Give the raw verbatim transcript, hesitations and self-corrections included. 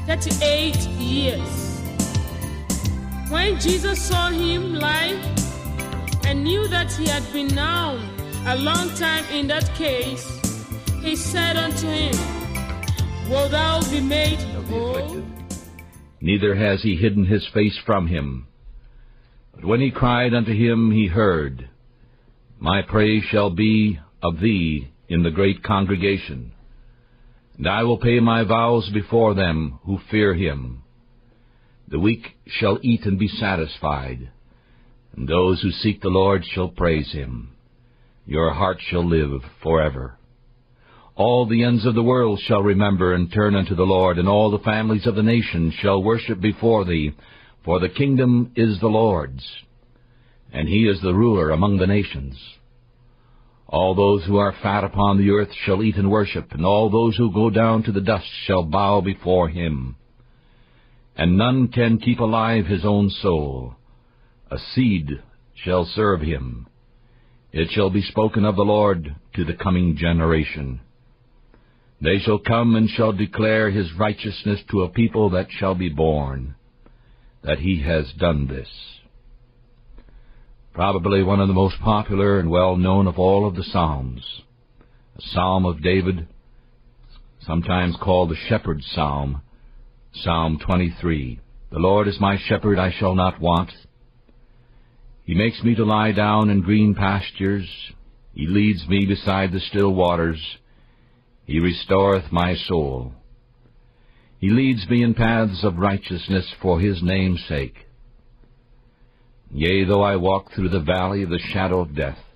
thirty-eight years. When Jesus saw him lie and knew that he had been now a long time in that case, he said unto him, Wilt thou be made whole? Neither has he hidden his face from him. But when he cried unto him, he heard. My praise shall be of thee in the great congregation, and I will pay my vows before them who fear him. The weak shall eat and be satisfied, and those who seek the Lord shall praise him. Your heart shall live forever. All the ends of the world shall remember and turn unto the Lord, and all the families of the nations shall worship before thee, for the kingdom is the Lord's, and he is the ruler among the nations. All those who are fat upon the earth shall eat and worship, and all those who go down to the dust shall bow before him. And none can keep alive his own soul. A seed shall serve him. It shall be spoken of the Lord to the coming generation. They shall come and shall declare his righteousness to a people that shall be born, that he has done this. Probably one of the most popular and well-known of all of the Psalms, a Psalm of David, sometimes called the Shepherd's Psalm, Psalm twenty-three. The Lord is my shepherd, I shall not want. He makes me to lie down in green pastures. He leads me beside the still waters. He restoreth my soul. He leads me in paths of righteousness for his name's sake. Yea, though I walk through the valley of the shadow of death,